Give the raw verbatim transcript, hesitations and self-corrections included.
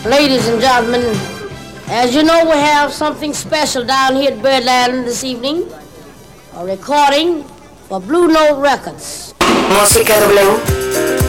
Ladies and gentlemen, as you know, we have something special down here at Birdland this evening. A recording for Blue Note Records. Música W.